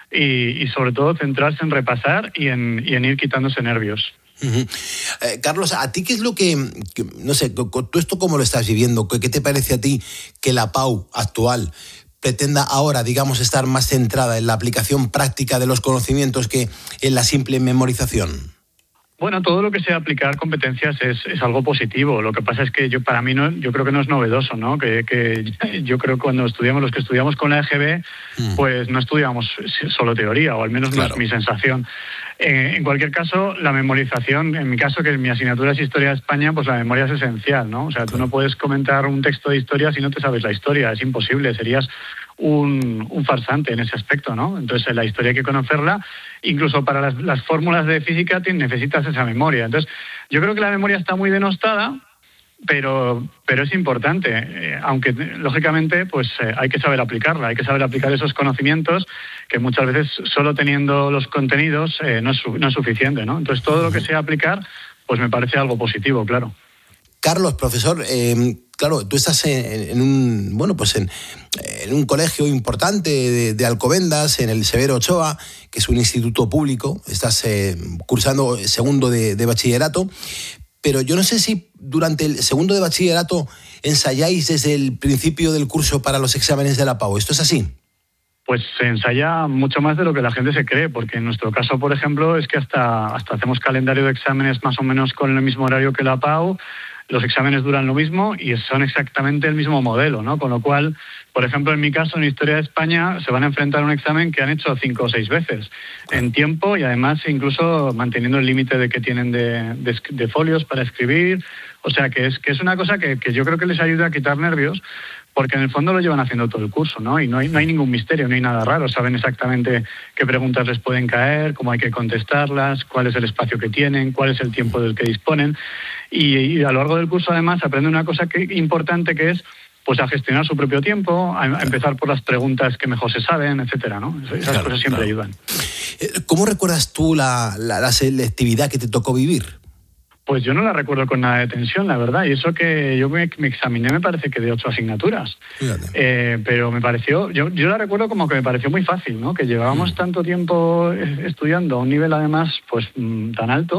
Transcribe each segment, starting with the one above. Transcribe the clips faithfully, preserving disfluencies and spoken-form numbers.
y, y sobre todo centrarse en repasar y en, y en ir quitándose nervios. Uh-huh. Eh, Carlos, ¿a ti qué es lo que, que no sé, tú esto cómo lo estás viviendo? ¿Qué, qué te parece a ti que la P A U actual pretenda ahora, digamos, estar más centrada en la aplicación práctica de los conocimientos que en la simple memorización? Bueno, todo lo que sea aplicar competencias es, es algo positivo. Lo que pasa es que yo para mí no, yo creo que no es novedoso, ¿no? Que, que yo creo que cuando estudiamos, los que estudiamos con la E G B, mm. pues no estudiamos solo teoría, o al menos claro. no es mi sensación. Eh, en cualquier caso, la memorización, en mi caso, que mi asignatura es Historia de España, pues la memoria es esencial, ¿no? O sea, tú no puedes comentar un texto de historia si no te sabes la historia, es imposible, serías un, un farsante en ese aspecto, ¿no? Entonces, la historia hay que conocerla, incluso para las, las fórmulas de física te, necesitas esa memoria. Entonces, yo creo que la memoria está muy denostada, pero pero es importante, eh, aunque lógicamente pues eh, hay que saber aplicarla, hay que saber aplicar esos conocimientos que muchas veces solo teniendo los contenidos eh, no, es, no es suficiente, ¿no? Entonces todo lo que sea aplicar pues me parece algo positivo, claro. Carlos, profesor, eh, claro, tú estás en, en un bueno pues en, en un colegio importante de, de Alcobendas, en el Severo Ochoa, que es un instituto público, estás eh, cursando segundo de, de bachillerato. Pero yo no sé si durante el segundo de bachillerato ensayáis desde el principio del curso para los exámenes de la P A U. ¿Esto es así? Pues se ensaya mucho más de lo que la gente se cree, porque en nuestro caso, por ejemplo, es que hasta, hasta hacemos calendario de exámenes más o menos con el mismo horario que la P A U, los exámenes duran lo mismo y son exactamente el mismo modelo, ¿no? Con lo cual, por ejemplo, en mi caso, en Historia de España, se van a enfrentar a un examen que han hecho cinco o seis veces en tiempo y además incluso manteniendo el límite de que tienen de, de, de folios para escribir. O sea, que es, que es una cosa que, que yo creo que les ayuda a quitar nervios, porque en el fondo lo llevan haciendo todo el curso, ¿no? Y no hay, no hay ningún misterio, no hay nada raro. Saben exactamente qué preguntas les pueden caer, cómo hay que contestarlas, cuál es el espacio que tienen, cuál es el tiempo del que disponen. Y, y a lo largo del curso, además, aprende una cosa que, importante que es pues a gestionar su propio tiempo, a, a empezar por las preguntas que mejor se saben, etcétera, ¿no? Esas claro, cosas siempre claro. ayudan. ¿Cómo recuerdas tú la, la, la selectividad que te tocó vivir? Pues yo no la recuerdo con nada de tensión, la verdad. Y eso que yo me, me examiné, me parece que de ocho asignaturas. Eh, pero me pareció, yo, yo la recuerdo como que me pareció muy fácil, ¿no? Que llevábamos mm. tanto tiempo estudiando a un nivel además pues tan alto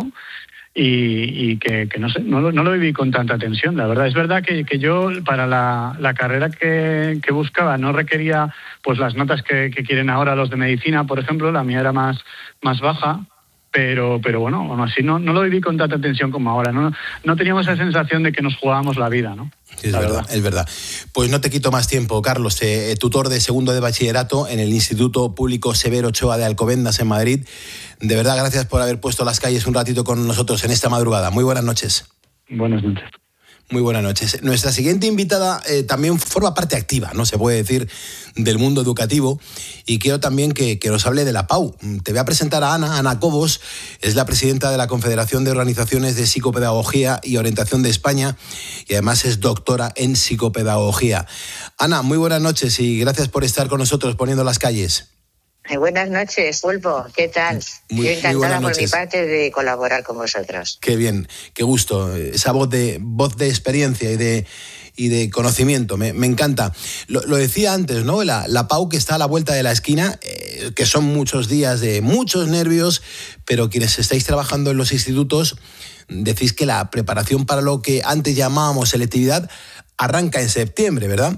y, y que, que no sé, no lo, no lo viví con tanta tensión, la verdad. Es verdad que, que yo para la, la carrera que, que buscaba no requería pues las notas que, que quieren ahora los de medicina, por ejemplo. La mía era más, más baja. Pero, pero bueno, aún así no, no lo viví con tanta tensión como ahora. No, no teníamos esa sensación de que nos jugábamos la vida, ¿no? Es verdad, verdad, es verdad. Pues no te quito más tiempo, Carlos, eh, tutor de segundo de bachillerato en el Instituto Público Severo Ochoa de Alcobendas, en Madrid. De verdad, gracias por haber puesto las calles un ratito con nosotros en esta madrugada. Muy buenas noches. Buenas noches. Muy buenas noches. Nuestra siguiente invitada eh, también forma parte activa, no se puede decir, del mundo educativo, y quiero también que, que nos hable de la P A U. Te voy a presentar a Ana. Ana Cobos es la presidenta de la Confederación de Organizaciones de Psicopedagogía y Orientación de España y además es doctora en psicopedagogía. Ana, muy buenas noches y gracias por estar con nosotros poniendo las calles. Buenas noches, Pulpo. ¿Qué tal? Muy, Yo encantada muy por mi parte de colaborar con vosotros. Qué bien, qué gusto. Esa voz de voz de experiencia y de y de conocimiento, me, me encanta. Lo, lo decía antes, ¿no? La, la P A U que está a la vuelta de la esquina, eh, que son muchos días de muchos nervios, pero quienes estáis trabajando en los institutos decís que la preparación para lo que antes llamábamos selectividad arranca en septiembre, ¿verdad?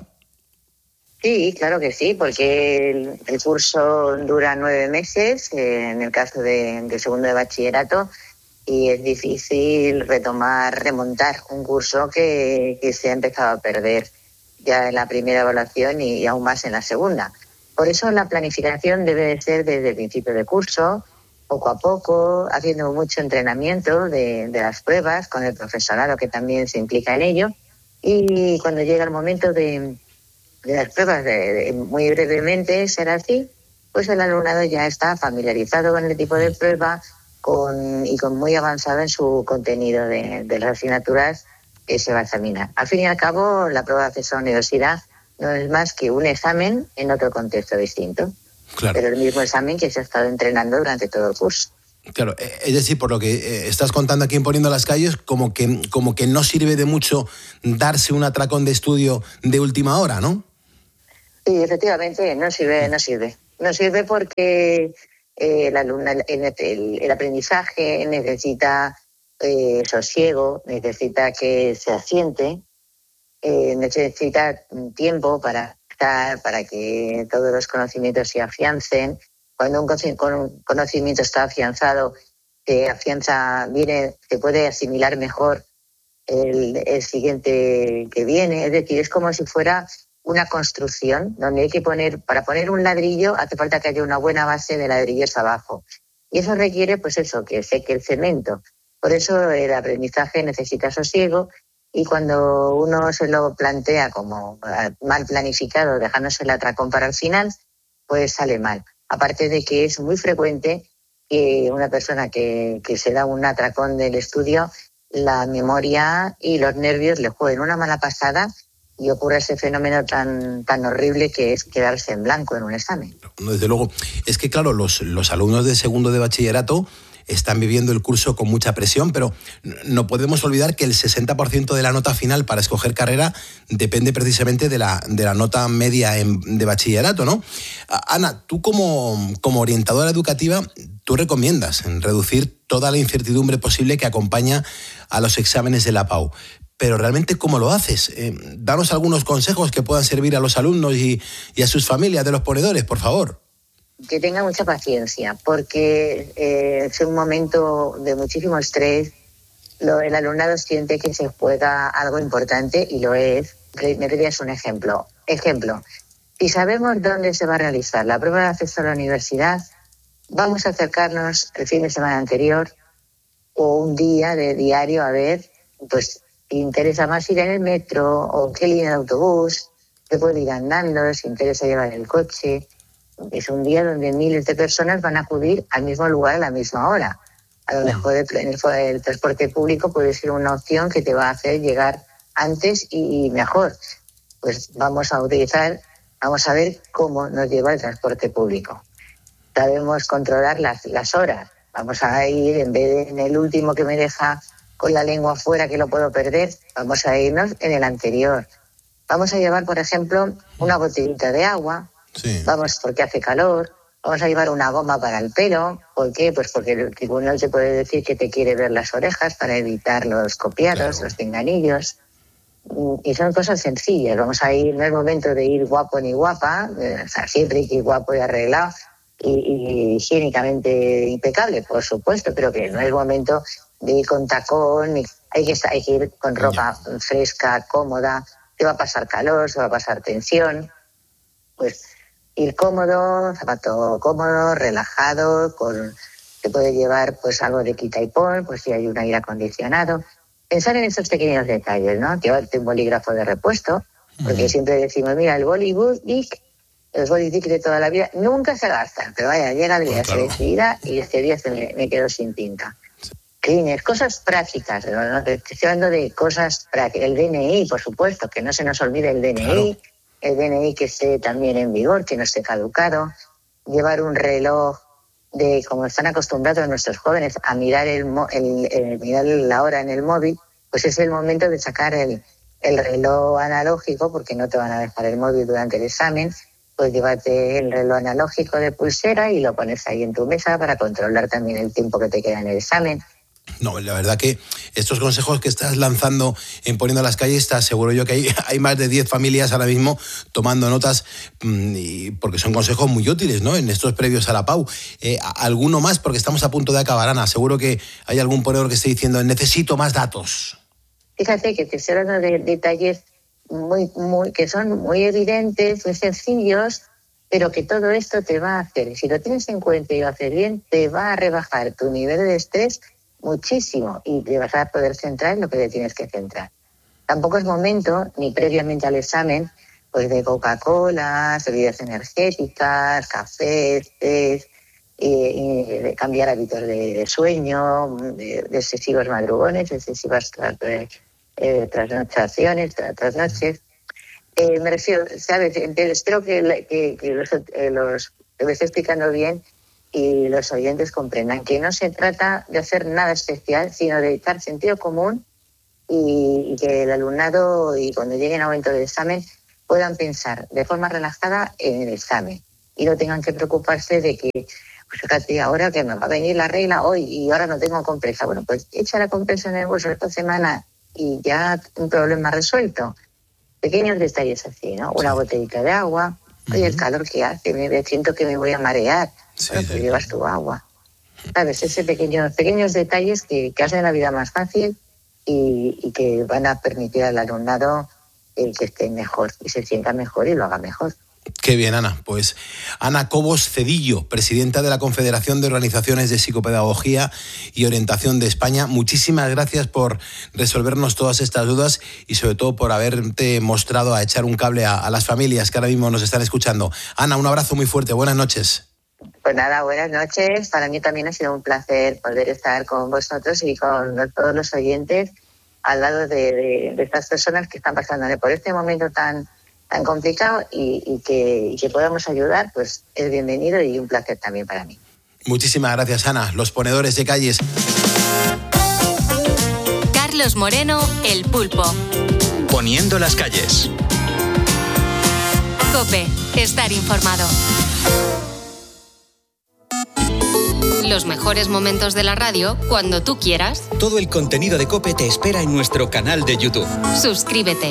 Sí, claro que sí, porque el, el curso dura nueve meses, eh, en el caso de, de segundo de bachillerato, y es difícil retomar, remontar un curso que, que se ha empezado a perder ya en la primera evaluación y, y aún más en la segunda. Por eso la planificación debe de ser desde el principio de curso, poco a poco, haciendo mucho entrenamiento de, de las pruebas con el profesorado que también se implica en ello, y cuando llega el momento de... de las pruebas, de, de, muy brevemente será así, pues el alumnado ya está familiarizado con el tipo de prueba con, y con muy avanzado en su contenido de, de las asignaturas que se va a examinar. Al fin y al cabo, la prueba de acceso a la universidad no es más que un examen en otro contexto distinto, claro. Pero el mismo examen que se ha estado entrenando durante todo el curso. Claro, es decir, por lo que estás contando aquí en Poniendo las Calles, como que, como que no sirve de mucho darse un atracón de estudio de última hora, ¿no? Sí, efectivamente, no sirve, no sirve. Nos sirve porque eh, el, alumna, el, el, el aprendizaje necesita eh, sosiego, necesita que se asiente, eh, necesita tiempo para estar, para que todos los conocimientos se afiancen. Cuando un conocimiento está afianzado, se afianza, viene, se puede asimilar mejor el, el siguiente que viene. Es decir, es como si fuera una construcción donde hay que poner, para poner un ladrillo hace falta que haya una buena base de ladrillos abajo. Y eso requiere, pues eso, que seque el cemento. Por eso el aprendizaje necesita sosiego, y cuando uno se lo plantea como mal planificado, dejándose el atracón para el final, pues sale mal. Aparte de que es muy frecuente que una persona que, que se da un atracón del estudio, la memoria y los nervios le jueguen una mala pasada y ocurre ese fenómeno tan, tan horrible que es quedarse en blanco en un examen. Desde luego, es que claro, los, los alumnos de segundo de bachillerato están viviendo el curso con mucha presión, pero no podemos olvidar que el sesenta por ciento de la nota final para escoger carrera depende precisamente de la, de la nota media en, de bachillerato, ¿no? Ana, tú como, como orientadora educativa, tú recomiendas reducir toda la incertidumbre posible que acompaña a los exámenes de la PAU. Pero realmente, ¿cómo lo haces? Eh, danos algunos consejos que puedan servir a los alumnos y, y a sus familias de los ponedores, por favor. Que tenga mucha paciencia, porque eh, es un momento de muchísimo estrés. Lo, el alumnado siente que se juega algo importante y lo es. Me darías un ejemplo. Ejemplo, si sabemos dónde se va a realizar la prueba de acceso a la universidad, vamos a acercarnos el fin de semana anterior o un día de diario a ver, pues, si interesa más ir en el metro o qué línea de autobús, se puede ir andando, si interesa llevar el coche. Es un día donde miles de personas van a acudir al mismo lugar a la misma hora. A lo mejor el, el, el transporte público puede ser una opción que te va a hacer llegar antes y, y mejor. Pues vamos a utilizar, vamos a ver cómo nos lleva el transporte público. Sabemos controlar las, las horas. Vamos a ir, en vez de en el último que me deja con la lengua afuera que lo puedo perder, vamos a irnos en el anterior. Vamos a llevar, por ejemplo, una botellita de agua. Sí. Vamos, porque hace calor. Vamos a llevar una goma para el pelo. ¿Por qué? Pues porque el tribunal te puede decir que te quiere ver las orejas para evitar los copiados, claro, los pinganillos. Y son cosas sencillas. Vamos a ir, no es momento de ir guapo ni guapa, o sea, siempre hay que ir guapo y arreglado y, y higiénicamente impecable, por supuesto, pero que no es momento de ir con tacón, ni, hay, que, hay que ir con ropa fresca, cómoda. Te va a pasar calor, se va a pasar tensión. Pues ir cómodo, zapato cómodo, relajado, con, se puede llevar pues algo de quita y pon, pues si hay un aire acondicionado. Pensar en esos pequeños detalles, ¿no? Llevarte un bolígrafo de repuesto, porque uh-huh. siempre decimos, mira, el bolivic, el bolivic de toda la vida, nunca se gasta, pero vaya, llega el día, pues claro, se decida y este día se me, me quedo sin tinta. Sí. Cleaners, cosas prácticas, ¿no? Estoy hablando de cosas prácticas. El D N I, por supuesto, que no se nos olvide el D N I. Claro. El D N I que esté también en vigor, que no esté caducado, llevar un reloj de, como están acostumbrados nuestros jóvenes a mirar el, el, el mirar la hora en el móvil, pues es el momento de sacar el, el reloj analógico, porque no te van a dejar el móvil durante el examen, pues llévate el reloj analógico de pulsera y lo pones ahí en tu mesa para controlar también el tiempo que te queda en el examen. No, la verdad que estos consejos que estás lanzando en Poniendo las Calles, te aseguro yo que hay, hay más de diez familias ahora mismo tomando notas, y porque son consejos muy útiles, ¿no? En estos previos a la PAU. Eh, ¿Alguno más? Porque estamos a punto de acabar, Ana. Seguro que hay algún ponedor que esté diciendo, necesito más datos. Fíjate que te estoy hablando de detalles muy, muy, que son muy evidentes, muy sencillos, pero que todo esto te va a hacer, si lo tienes en cuenta y lo haces bien, te va a rebajar tu nivel de estrés muchísimo y te vas a poder centrar en lo que te tienes que centrar. Tampoco es momento, ni previamente al examen, pues de Coca-Cola, bebidas energéticas, cafés, tés, y, y de cambiar hábitos de, de sueño, de, de excesivos madrugones, excesivas tras, eh, trasnochaciones, tras, trasnoches. Eh, me refiero, ¿sabes? Espero que, que, que los, eh, los lo estoy explicando bien y los oyentes comprendan que no se trata de hacer nada especial, sino de echar sentido común y, y que el alumnado, y cuando lleguen al momento del examen, puedan pensar de forma relajada en el examen. y no tengan que preocuparse de que, pues fíjate, ahora que me va a venir la regla hoy y ahora no tengo compresa. Bueno, pues echa la compresa en el bolso esta semana y ya un problema resuelto. Pequeños detalles así, ¿no? Una botellita de agua. Oye, el calor que hace, me siento que me voy a marear. Sí, bueno, sí. pues llevas tu agua. ¿Sabes? Ese pequeño, pequeños detalles que, que hacen la vida más fácil y, y que van a permitir al alumnado eh, que esté mejor y se sienta mejor y lo haga mejor. Qué bien, Ana. Pues Ana Cobos Cedillo, presidenta de la Confederación de Organizaciones de Psicopedagogía y Orientación de España, muchísimas gracias por resolvernos todas estas dudas y sobre todo por haberte mostrado a echar un cable a, a las familias que ahora mismo nos están escuchando. Ana, un abrazo muy fuerte. Buenas noches. Pues nada, buenas noches. Para mí también ha sido un placer poder estar con vosotros y con todos los oyentes al lado de, de, de estas personas que están pasándole por este momento tan tan complicado y, y, que, y que podamos ayudar, pues es bienvenido y un placer también para mí. Muchísimas gracias, Ana. Los ponedores de calles. Carlos Moreno, El Pulpo. Poniendo las calles. COPE, estar informado. Los mejores momentos de la radio cuando tú quieras. Todo el contenido de COPE te espera en nuestro canal de YouTube. Suscríbete.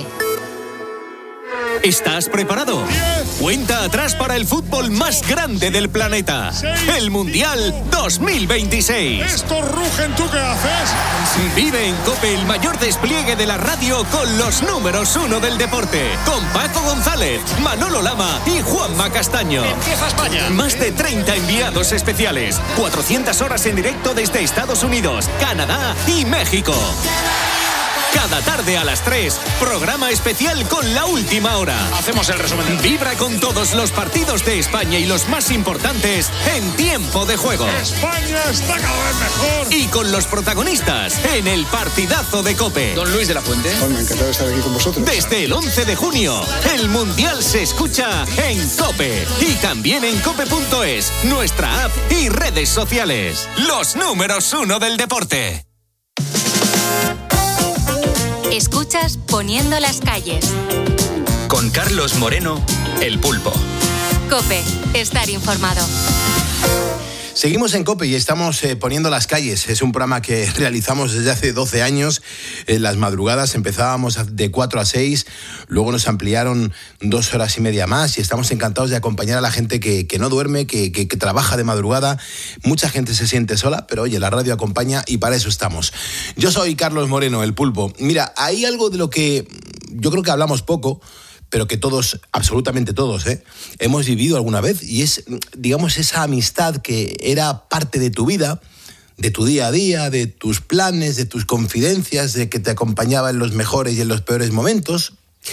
¿Estás preparado? Cuenta atrás para el fútbol más grande del planeta. El Mundial dos mil veintiséis. ¡Estos rugen! ¿Tú qué haces? Vive en COPE el mayor despliegue de la radio con los números uno del deporte. Con Paco González, Manolo Lama y Juanma Castaño. ¡Empieza España! Más de treinta enviados especiales. cuatrocientas horas en directo desde Estados Unidos, Canadá y México. Cada tarde a las tres, programa especial con La Última Hora. Hacemos el resumen. Vibra con todos los partidos de España y los más importantes en tiempo de juego. España está cada vez mejor. Y con los protagonistas en el partidazo de COPE. Don Luis de la Fuente. Bueno, encantado de estar aquí con vosotros. Desde el once de junio, el Mundial se escucha en COPE. Y también en cope punto es, nuestra app y redes sociales. Los números uno del deporte. Escuchas Poniendo las calles. Con Carlos Moreno, El Pulpo. COPE, estar informado. Seguimos en COPE y estamos eh, poniendo las calles. Es un programa que realizamos desde hace doce años. En las madrugadas empezábamos de cuatro a seis, luego nos ampliaron dos horas y media más y estamos encantados de acompañar a la gente que, que no duerme, que, que, que trabaja de madrugada. Mucha gente se siente sola, pero oye, la radio acompaña y para eso estamos. Yo soy Carlos Moreno, El Pulpo. Mira, hay algo de lo que yo creo que hablamos poco, pero que todos, absolutamente todos, ¿eh? hemos vivido alguna vez, y es, digamos, esa amistad que era parte de tu vida, de tu día a día, de tus planes, de tus confidencias, de que te acompañaba en los mejores y en los peores momentos,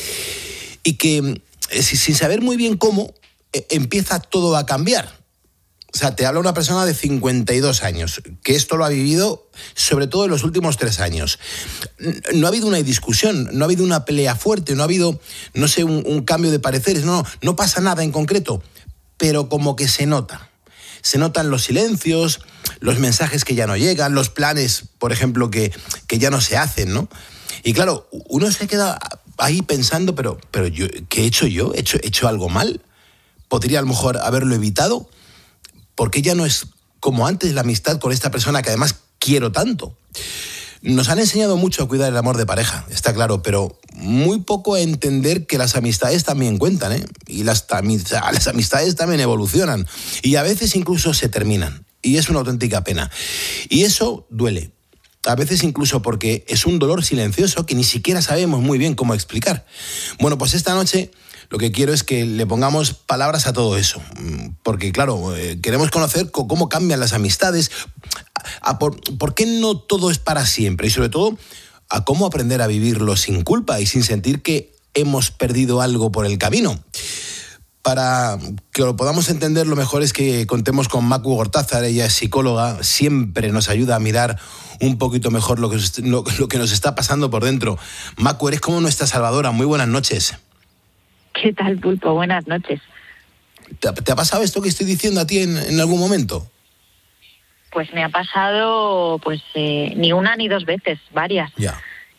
y que, sin saber muy bien cómo, empieza todo a cambiar. O sea, te habla una persona de cincuenta y dos años, que esto lo ha vivido sobre todo en los últimos tres años. No ha habido una discusión, no ha habido una pelea fuerte, no ha habido, no sé, un, un cambio de pareceres, no, no pasa nada en concreto, pero como que se nota. Se notan los silencios, los mensajes que ya no llegan, los planes, por ejemplo, que, que ya no se hacen, ¿no? Y claro, uno se queda ahí pensando, pero, pero yo, ¿qué he hecho yo? ¿He hecho, he hecho algo mal? ¿Podría a lo mejor haberlo evitado? Porque ya no es como antes la amistad con esta persona que además quiero tanto. Nos han enseñado mucho a cuidar el amor de pareja, está claro, pero muy poco a entender que las amistades también cuentan, ¿eh? Y las, las amistades también evolucionan y a veces incluso se terminan. Y es una auténtica pena. Y eso duele. A veces incluso porque es un dolor silencioso que ni siquiera sabemos muy bien cómo explicar. Bueno, pues esta noche lo que quiero es que le pongamos palabras a todo eso, porque claro, eh, queremos conocer c- cómo cambian las amistades, a, a por, por qué no todo es para siempre y sobre todo a cómo aprender a vivirlo sin culpa y sin sentir que hemos perdido algo por el camino. Para que lo podamos entender, lo mejor es que contemos con Macu Gortázar. Ella es psicóloga, siempre nos ayuda a mirar un poquito mejor lo que, lo, lo que nos está pasando por dentro. Macu, eres como nuestra salvadora. Muy buenas noches. ¿Qué tal, Pulpo? Buenas noches. ¿Te, te ha pasado esto que estoy diciendo a ti en, en algún momento? Pues me ha pasado, pues, eh, ni una ni dos veces, varias. Ya.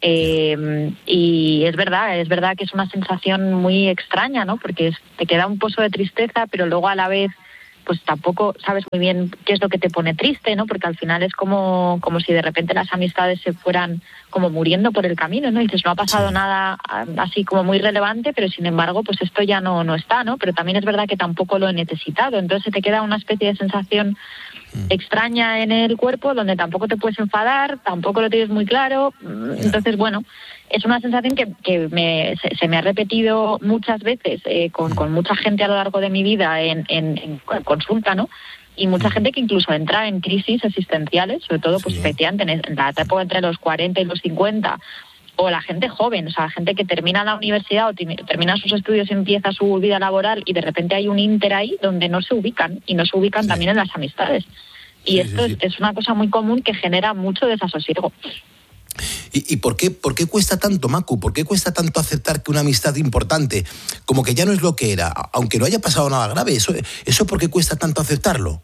Eh, y es verdad, es verdad que es una sensación muy extraña, ¿no? Porque es, te queda un pozo de tristeza, pero luego a la vez pues tampoco sabes muy bien qué es lo que te pone triste, ¿no? Porque al final es como, como si de repente las amistades se fueran como muriendo por el camino, ¿no? Y dices, no ha pasado sí. nada así como muy relevante, pero sin embargo, pues esto ya no, no está, ¿no? Pero también es verdad que tampoco lo he necesitado. Entonces te queda una especie de sensación mm. extraña en el cuerpo, donde tampoco te puedes enfadar, tampoco lo tienes muy claro. Entonces, bueno, es una sensación que, que me, se, se me ha repetido muchas veces eh, con, con mucha gente a lo largo de mi vida en, en, en consulta, ¿no? Y mucha gente que incluso entra en crisis existenciales, sobre todo, pues, sí. efectivamente, en la etapa entre los cuarenta y los cincuenta, o la gente joven, o sea, gente que termina la universidad o termina sus estudios y empieza su vida laboral y de repente hay un ínter ahí donde no se ubican, y no se ubican sí. también en las amistades. Y sí, esto sí, sí. Es, es una cosa muy común que genera mucho desasosiego. ¿Y, y por qué, por qué cuesta tanto, Macu? ¿Por qué cuesta tanto aceptar que una amistad importante, como que ya no es lo que era, aunque no haya pasado nada grave? ¿Eso, eso por qué cuesta tanto aceptarlo?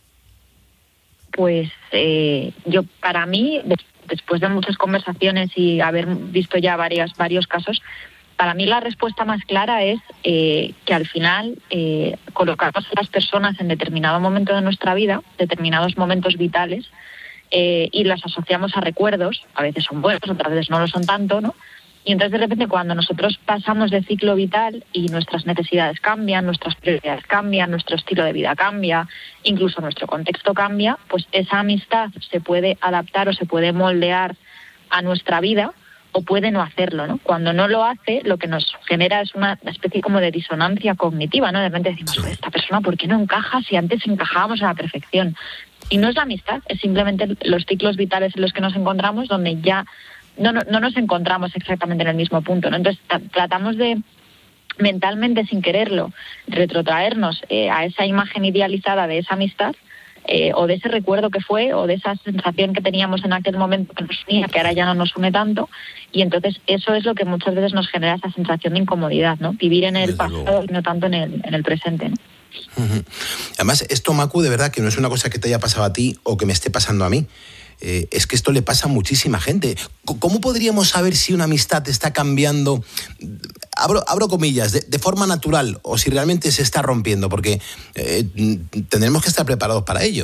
Pues eh, yo, para mí, después de muchas conversaciones y haber visto ya varios, varios casos, para mí la respuesta más clara es eh, que al final eh, colocamos a las personas en determinado momento de nuestra vida, determinados momentos vitales, Eh, y las asociamos a recuerdos, a veces son buenos, otras veces no lo son tanto, ¿no? Y entonces de repente cuando nosotros pasamos de ciclo vital y nuestras necesidades cambian, nuestras prioridades cambian, nuestro estilo de vida cambia, incluso nuestro contexto cambia, pues esa amistad se puede adaptar o se puede moldear a nuestra vida o puede no hacerlo, ¿no? Cuando no lo hace, lo que nos genera es una especie como de disonancia cognitiva, ¿no? De repente decimos, pues esta persona, ¿por qué no encaja si antes encajábamos a la perfección? Y no es la amistad, es simplemente los ciclos vitales en los que nos encontramos donde ya no, no, no nos encontramos exactamente en el mismo punto, ¿no? Entonces tratamos de mentalmente, sin quererlo, retrotraernos eh, a esa imagen idealizada de esa amistad eh, o de ese recuerdo que fue o de esa sensación que teníamos en aquel momento que nos unía, que ahora ya no nos une tanto, y entonces eso es lo que muchas veces nos genera esa sensación de incomodidad, ¿no? Vivir en el pasado y no tanto en el, en el presente, ¿no? Uh-huh. Además, esto, Macu, de verdad que no es una cosa que te haya pasado a ti o que me esté pasando a mí. Eh, es que esto le pasa a muchísima gente. ¿Cómo podríamos saber si una amistad está cambiando, abro, abro comillas, de, de forma natural, o si realmente se está rompiendo? Porque eh, tendremos que estar preparados para ello.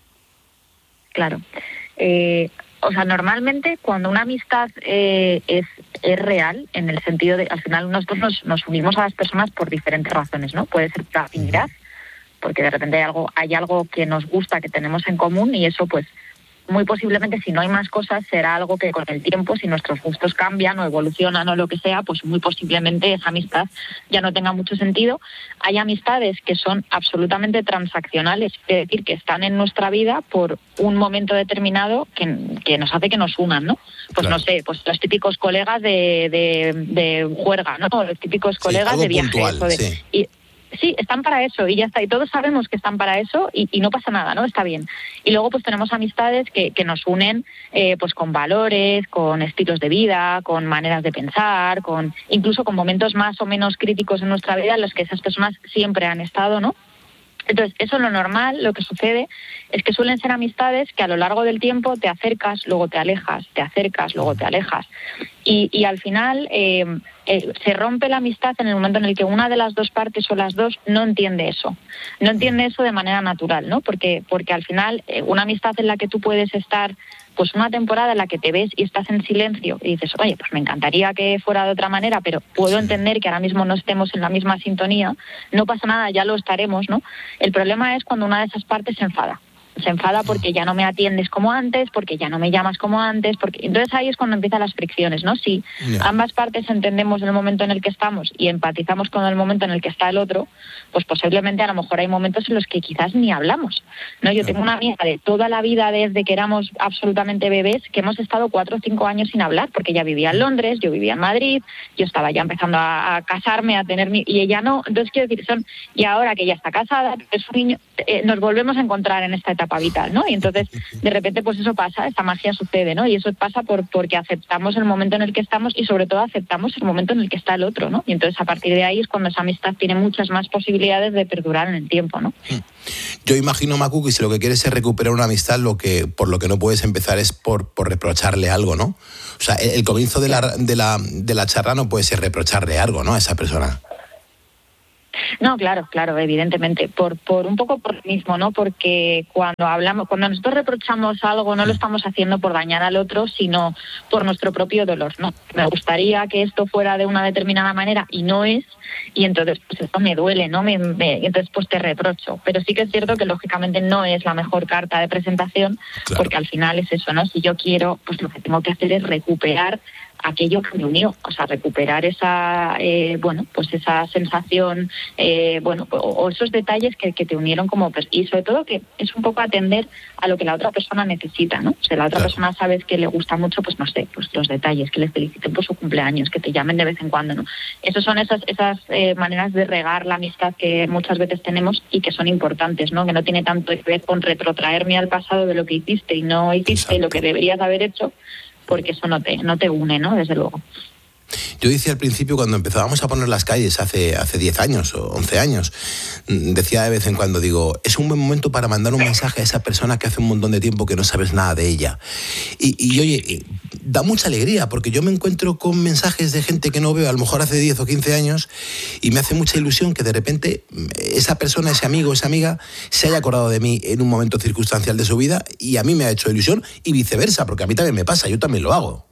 Claro. Eh, o sea, normalmente cuando una amistad eh, es, es real, en el sentido de, al final nosotros nos, nos unimos a las personas por diferentes razones, ¿no? Puede ser por afinidad, porque de repente hay algo, hay algo que nos gusta, que tenemos en común, y eso pues muy posiblemente, si no hay más cosas, será algo que con el tiempo, si nuestros gustos cambian o evolucionan o lo que sea, pues muy posiblemente esa amistad ya no tenga mucho sentido. Hay amistades que son absolutamente transaccionales, es decir, que están en nuestra vida por un momento determinado que, que nos hace que nos unan, ¿no? Pues claro. No sé, pues los típicos colegas de, de, de juerga, ¿no? Los típicos colegas sí, de viajes. Puntual, o de, sí. Y, sí, están para eso y ya está. Y todos sabemos que están para eso y, y no pasa nada, ¿no? Está bien. Y luego pues tenemos amistades que, que nos unen eh, pues con valores, con estilos de vida, con maneras de pensar, con incluso con momentos más o menos críticos en nuestra vida en los que esas personas siempre han estado, ¿no? Entonces, eso es lo normal. Lo que sucede es que suelen ser amistades que a lo largo del tiempo te acercas, luego te alejas, te acercas, luego te alejas. Y, y al final eh, eh, se rompe la amistad en el momento en el que una de las dos partes o las dos no entiende eso. No entiende eso de manera natural, ¿no? Porque, porque al final eh, una amistad en la que tú puedes estar pues una temporada en la que te ves y estás en silencio y dices, oye, pues me encantaría que fuera de otra manera, pero puedo entender que ahora mismo no estemos en la misma sintonía, no pasa nada, ya lo estaremos, ¿no? El problema es cuando una de esas partes se enfada. Se enfada porque ya no me atiendes como antes, porque ya no me llamas como antes, porque entonces ahí es cuando empiezan las fricciones, ¿no? Si yeah. ambas partes entendemos el momento en el que estamos y empatizamos con el momento en el que está el otro, pues posiblemente a lo mejor hay momentos en los que quizás ni hablamos, ¿no? Yo tengo una amiga de toda la vida, desde que éramos absolutamente bebés, que hemos estado cuatro o cinco años sin hablar, porque ella vivía en Londres, yo vivía en Madrid, yo estaba ya empezando a, a casarme, a tener mi... y ella no. Entonces quiero decir, son y ahora que ya está casada, es un niño, eh, nos volvemos a encontrar en esta etapa etapa vital, ¿no? Y entonces, de repente, pues eso pasa, esta magia sucede, ¿no? Y eso pasa por porque aceptamos el momento en el que estamos y sobre todo aceptamos el momento en el que está el otro, ¿no? Y entonces a partir de ahí es cuando esa amistad tiene muchas más posibilidades de perdurar en el tiempo, ¿no? Yo imagino, Macu, que si lo que quieres es recuperar una amistad, lo que por lo que no puedes empezar es por, por reprocharle algo, ¿no? O sea, el, el comienzo de la, de, la, de la charla no puede ser reprocharle algo, ¿no? A esa persona. No, claro, claro, evidentemente, por por un poco por lo mismo, ¿no? Porque cuando hablamos, cuando nosotros reprochamos algo, no lo estamos haciendo por dañar al otro, sino por nuestro propio dolor, ¿no? Me gustaría que esto fuera de una determinada manera y no es, y entonces pues esto me duele, ¿no? Me, me, y entonces pues te reprocho. Pero sí que es cierto que lógicamente no es la mejor carta de presentación, claro. Porque al final es eso, ¿no? Si yo quiero, pues lo que tengo que hacer es recuperar aquello que me unió, o sea, recuperar esa, eh, bueno, pues esa sensación, eh, bueno, o, o esos detalles que, que te unieron como persona, y sobre todo que es un poco atender a lo que la otra persona necesita, ¿no? O sea, la otra claro. persona sabes que le gusta mucho, pues no sé, pues los detalles, que le feliciten por su cumpleaños, que te llamen de vez en cuando, ¿no? Esas son esas esas eh, maneras de regar la amistad que muchas veces tenemos y que son importantes, ¿no? Que no tiene tanto que ver con retrotraerme al pasado de lo que hiciste y no hiciste Exacto. lo que deberías haber hecho, porque eso no te, no te une, ¿no? Desde luego. Yo decía al principio, cuando empezábamos a poner las calles hace hace diez años o once años, decía de vez en cuando, digo, es un buen momento para mandar un mensaje a esa persona que hace un montón de tiempo que no sabes nada de ella. Y, y oye, da mucha alegría, porque yo me encuentro con mensajes de gente que no veo a lo mejor hace diez o quince años y me hace mucha ilusión que de repente esa persona, ese amigo, esa amiga se haya acordado de mí en un momento circunstancial de su vida y a mí me ha hecho ilusión y viceversa, porque a mí también me pasa, yo también lo hago.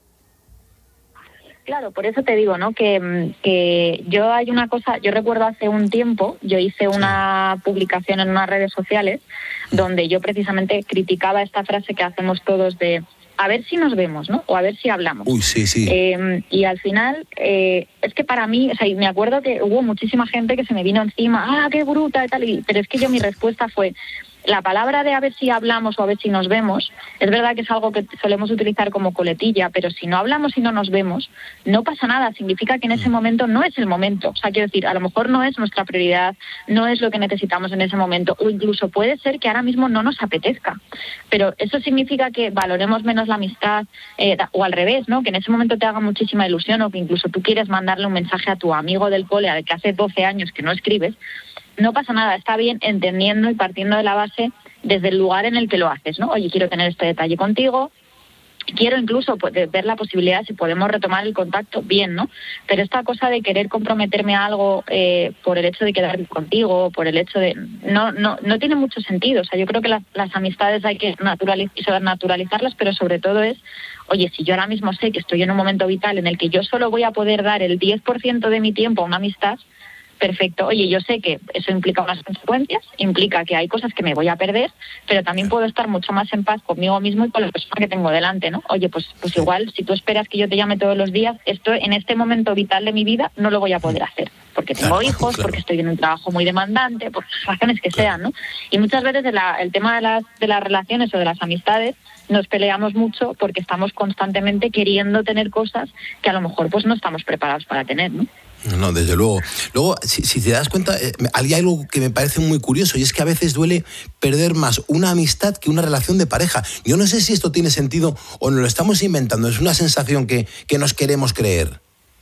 Claro, por eso te digo, ¿no? Que, que yo hay una cosa, yo recuerdo hace un tiempo, yo hice una publicación en unas redes sociales donde yo precisamente criticaba esta frase que hacemos todos de a ver si nos vemos, ¿no? O a ver si hablamos. Uy, sí, sí. Eh, y al final, eh, es que para mí, o sea, me acuerdo que hubo muchísima gente que se me vino encima, ¡ah, qué bruta! Y tal, y, pero es que yo mi respuesta fue, la palabra de a ver si hablamos o a ver si nos vemos, es verdad que es algo que solemos utilizar como coletilla, pero si no hablamos y no nos vemos, no pasa nada, significa que en ese momento no es el momento. O sea, quiero decir, a lo mejor no es nuestra prioridad, no es lo que necesitamos en ese momento, o incluso puede ser que ahora mismo no nos apetezca. Pero eso significa que valoremos menos la amistad, eh, o al revés, ¿no? Que en ese momento te haga muchísima ilusión, o que incluso tú quieres mandarle un mensaje a tu amigo del cole, al que hace doce años que no escribes. No pasa nada, está bien entendiendo y partiendo de la base desde el lugar en el que lo haces, ¿no? Oye, quiero tener este detalle contigo, quiero incluso ver la posibilidad si podemos retomar el contacto, bien, ¿no? Pero esta cosa de querer comprometerme a algo eh, por el hecho de quedarme contigo, por el hecho de... No no no tiene mucho sentido. O sea, yo creo que las, las amistades hay que naturaliz- naturalizarlas, pero sobre todo es, oye, si yo ahora mismo sé que estoy en un momento vital en el que yo solo voy a poder dar el diez por ciento de mi tiempo a una amistad, perfecto. Oye, yo sé que eso implica unas consecuencias, implica que hay cosas que me voy a perder, pero también puedo estar mucho más en paz conmigo mismo y con la persona que tengo delante, ¿no? Oye, pues pues igual, si tú esperas que yo te llame todos los días, esto en este momento vital de mi vida no lo voy a poder hacer, porque tengo claro, hijos, claro. porque estoy en un trabajo muy demandante, por razones que claro. sean, ¿no? Y muchas veces de la, el tema de las, de las relaciones o de las amistades nos peleamos mucho porque estamos constantemente queriendo tener cosas que a lo mejor pues no estamos preparados para tener, ¿no? No, desde luego. Luego, si, si te das cuenta, eh, hay algo que me parece muy curioso y es que a veces duele perder más una amistad que una relación de pareja. Yo no sé si esto tiene sentido o nos lo estamos inventando, es una sensación que, que nos queremos creer.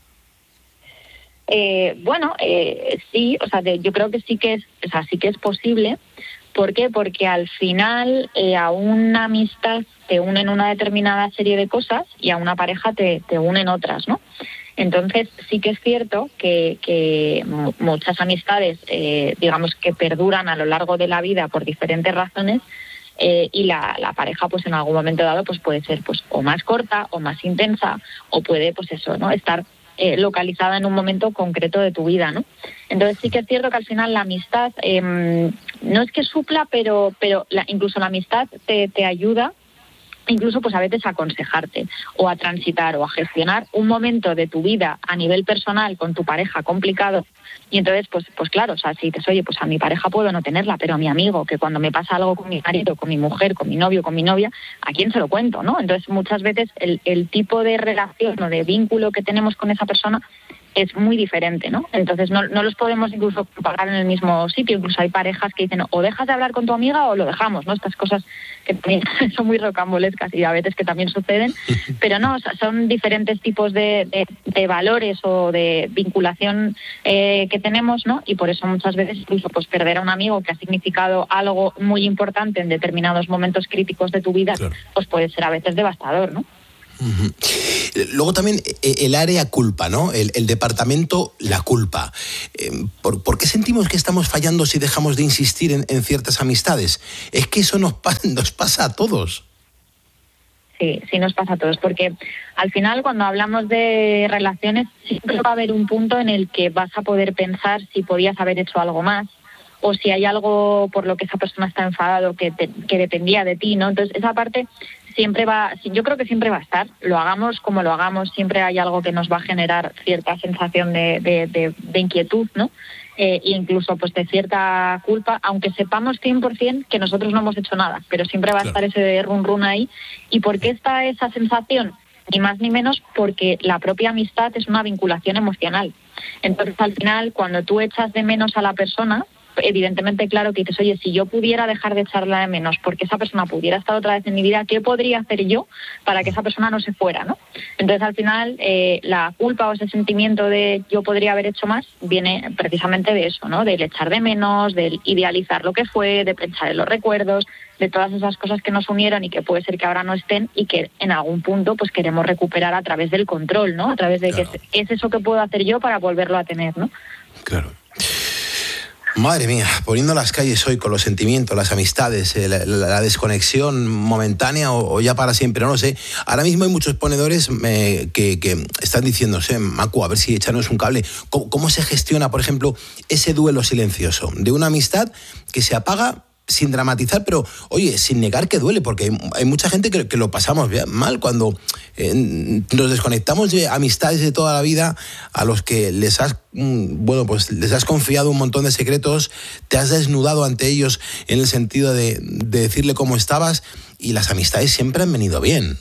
Eh, bueno, eh, sí, o sea, de, yo creo que sí que es, o sea, sí que es posible. ¿Por qué? Porque al final eh, a una amistad te unen una determinada serie de cosas y a una pareja te, te unen otras, ¿no? Entonces sí que es cierto que, que muchas amistades, eh, digamos que perduran a lo largo de la vida por diferentes razones, eh, y la, la pareja pues en algún momento dado pues puede ser pues o más corta o más intensa o puede pues eso, ¿no? Estar eh, localizada en un momento concreto de tu vida, ¿no? Entonces sí que es cierto que al final la amistad eh, no es que supla, pero pero la, incluso la amistad te, te ayuda incluso pues a veces a aconsejarte o a transitar o a gestionar un momento de tu vida a nivel personal con tu pareja complicado. Y entonces pues pues claro, o sea, si dices, oye, pues a mi pareja puedo no tenerla, pero a mi amigo, que cuando me pasa algo con mi marido, con mi mujer, con mi novio, con mi novia, ¿a quién se lo cuento, no? Entonces muchas veces el, el tipo de relación o de vínculo que tenemos con esa persona es muy diferente, ¿no? Entonces no, no los podemos incluso pagar en el mismo sitio. Incluso hay parejas que dicen, o dejas de hablar con tu amiga o lo dejamos, ¿no? Estas cosas que también son muy rocambolescas y a veces que también suceden, pero no, o sea, son diferentes tipos de, de, de valores o de vinculación eh, que tenemos, ¿no? Y por eso muchas veces incluso pues perder a un amigo que ha significado algo muy importante en determinados momentos críticos de tu vida, claro, pues puede ser a veces devastador, ¿no? Uh-huh. Luego también el área culpa, ¿no? El, el departamento la culpa. Eh, ¿por, ¿Por qué sentimos que estamos fallando si dejamos de insistir en, en ciertas amistades? Es que eso nos, pa- nos pasa a todos. Sí, sí nos pasa a todos, porque al final cuando hablamos de relaciones siempre va a haber un punto en el que vas a poder pensar si podías haber hecho algo más o si hay algo por lo que esa persona está enfadado que, te, que dependía de ti, ¿no? Entonces esa parte siempre va, yo creo que siempre va a estar, lo hagamos como lo hagamos, siempre hay algo que nos va a generar cierta sensación de, de, de, de inquietud, ¿no? Eh, e incluso pues de cierta culpa, aunque sepamos cien por ciento que nosotros no hemos hecho nada, pero siempre va a estar ese run run ahí. ¿Y por qué está esa sensación? Ni más ni menos porque la propia amistad es una vinculación emocional. Entonces al final cuando tú echas de menos a la persona, evidentemente, claro que dices, oye, si yo pudiera dejar de echarla de menos porque esa persona pudiera estar otra vez en mi vida, ¿qué podría hacer yo para que esa persona no se fuera, ¿no? Entonces, al final, eh, la culpa o ese sentimiento de yo podría haber hecho más viene precisamente de eso, ¿no? Del echar de menos, del idealizar lo que fue, de pensar en los recuerdos, de todas esas cosas que nos unieron y que puede ser que ahora no estén y que en algún punto pues queremos recuperar a través del control, ¿no? A través de claro. que ¿qué es eso que puedo hacer yo para volverlo a tener, ¿no? Claro. Madre mía, poniendo las calles hoy con los sentimientos, las amistades, eh, la, la desconexión momentánea o, o ya para siempre, no lo sé. Ahora mismo hay muchos ponedores eh, que, que están diciéndose, Macu, a ver si echarnos un cable. ¿Cómo, ¿Cómo se gestiona, por ejemplo, ese duelo silencioso de una amistad que se apaga sin dramatizar, pero, oye, sin negar que duele? Porque hay, hay mucha gente que, que lo pasamos mal cuando eh, nos desconectamos de amistades de toda la vida a los que les has, bueno, pues les has confiado un montón de secretos, te has desnudado ante ellos en el sentido de, de decirle cómo estabas, y las amistades siempre han venido bien.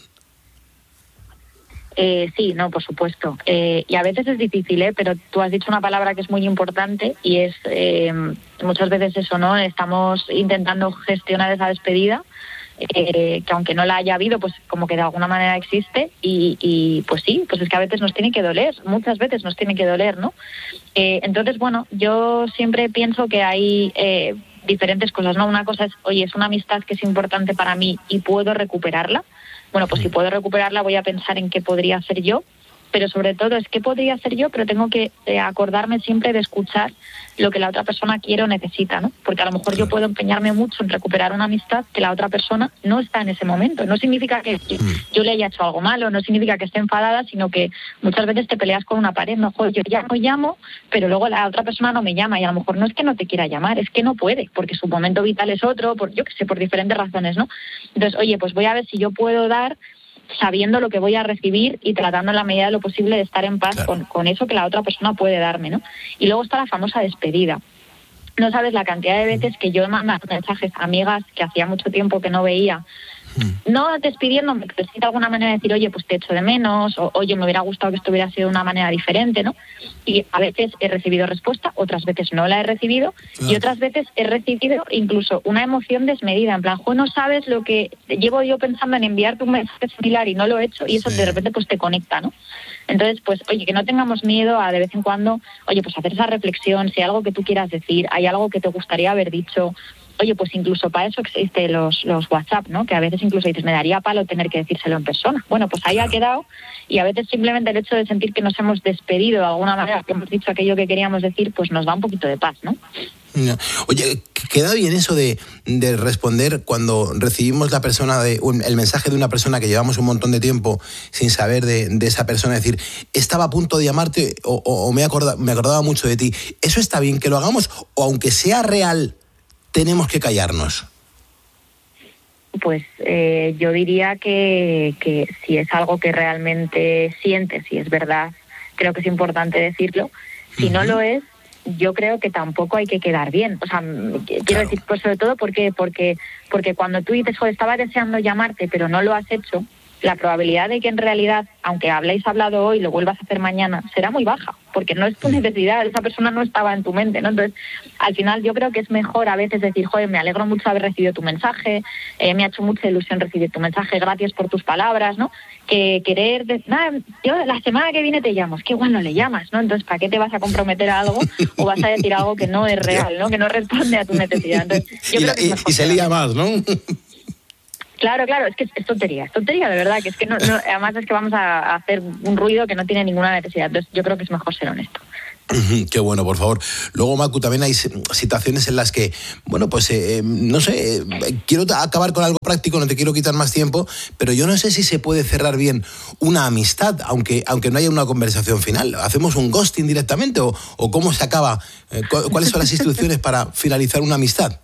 Eh, sí, no, por supuesto. Eh, y a veces es difícil, ¿eh? Pero tú has dicho una palabra que es muy importante y es eh, muchas veces eso, ¿no? Estamos intentando gestionar esa despedida, eh, que aunque no la haya habido, pues como que de alguna manera existe y, y pues sí, pues es que a veces nos tiene que doler, muchas veces nos tiene que doler, ¿no? Eh, entonces, bueno, yo siempre pienso que hay eh, diferentes cosas, ¿no? Una cosa es, oye, es una amistad que es importante para mí y puedo recuperarla. Bueno, pues si puedo recuperarla voy a pensar en qué podría hacer yo, pero sobre todo es qué podría hacer yo, pero tengo que eh, acordarme siempre de escuchar lo que la otra persona quiere o necesita, ¿no? Porque a lo mejor yo puedo empeñarme mucho en recuperar una amistad que la otra persona no está en ese momento. No significa que yo le haya hecho algo malo, no significa que esté enfadada, sino que muchas veces te peleas con una pared, no, joder, yo ya no llamo, pero luego la otra persona no me llama y a lo mejor no es que no te quiera llamar, es que no puede, porque su momento vital es otro, por yo qué sé, por diferentes razones, ¿no? Entonces, oye, pues voy a ver si yo puedo dar sabiendo lo que voy a recibir y tratando en la medida de lo posible de estar en paz claro. con, con eso que la otra persona puede darme, ¿no? Y luego está la famosa despedida. No sabes la cantidad de veces que yo he mandado mensajes a amigas que hacía mucho tiempo que no veía, no despidiéndome, pero sí de alguna manera decir, oye, pues te echo de menos, o oye, me hubiera gustado que esto hubiera sido de una manera diferente, ¿no? Y a veces he recibido respuesta, otras veces no la he recibido, claro. y otras veces he recibido incluso una emoción desmedida, en plan, no sabes lo que llevo yo pensando en enviarte un mensaje similar y no lo he hecho, y eso sí. de repente pues te conecta, ¿no? Entonces, pues, oye, que no tengamos miedo a de vez en cuando, oye, pues hacer esa reflexión, si hay algo que tú quieras decir, hay algo que te gustaría haber dicho. Oye, pues incluso para eso existen los, los WhatsApp, ¿no? Que a veces incluso dices, me daría palo tener que decírselo en persona. Bueno, pues ahí claro. ha quedado, y a veces simplemente el hecho de sentir que nos hemos despedido de alguna manera, que hemos dicho aquello que queríamos decir, pues nos da un poquito de paz, ¿no? Oye, queda bien eso de, de responder cuando recibimos la persona de un, el mensaje de una persona que llevamos un montón de tiempo sin saber de, de esa persona, decir, estaba a punto de llamarte o, o, o me, acorda, me acordaba mucho de ti. ¿Eso está bien que lo hagamos o aunque sea real, tenemos que callarnos? Pues eh, yo diría que, que si es algo que realmente sientes, si es verdad, creo que es importante decirlo. Si uh-huh. no lo es, yo creo que tampoco hay que quedar bien. O sea, quiero claro. decir, pues sobre todo porque porque porque cuando tú dices, joder, estaba deseando llamarte, pero no lo has hecho, la probabilidad de que en realidad, aunque habléis hablado hoy, lo vuelvas a hacer mañana, será muy baja, porque no es tu necesidad, esa persona no estaba en tu mente, ¿no? Entonces, al final yo creo que es mejor a veces decir, joder, me alegro mucho haber recibido tu mensaje, eh, me ha hecho mucha ilusión recibir tu mensaje, gracias por tus palabras, ¿no? Que querer, de, nada, yo la semana que viene te llamo, es que igual no le llamas, ¿no? Entonces, ¿para qué te vas a comprometer a algo o vas a decir algo que no es real, ¿no? Que no responde a tu necesidad? Entonces, yo y, creo la, que es y, y se lía más, ¿no? Claro, claro, es que es tontería, es tontería de verdad, que es que no, no, además es que vamos a hacer un ruido que no tiene ninguna necesidad, entonces yo creo que es mejor ser honesto. Qué bueno, por favor. Luego, Macu, también hay situaciones en las que, bueno, pues, eh, no sé, eh, quiero acabar con algo práctico, no te quiero quitar más tiempo, pero yo no sé si se puede cerrar bien una amistad, aunque, aunque no haya una conversación final. ¿Hacemos un ghosting directamente o, o cómo se acaba? Eh, ¿Cuáles son las instrucciones para finalizar una amistad?